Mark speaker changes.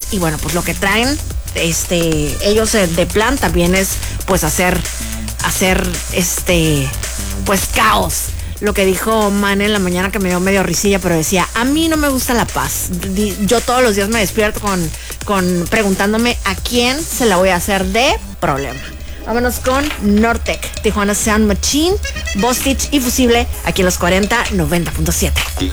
Speaker 1: Y bueno, pues lo que traen ellos de plan también es pues hacer pues caos. Lo que dijo Man en la mañana, que me dio medio risilla, pero decía, a mí no me gusta la paz. Yo todos los días me despierto con preguntándome a quién se la voy a hacer de problema. Vámonos con Nortec, Tijuana Sound Machine, Bostich y Fusible, aquí en los 40 90.7.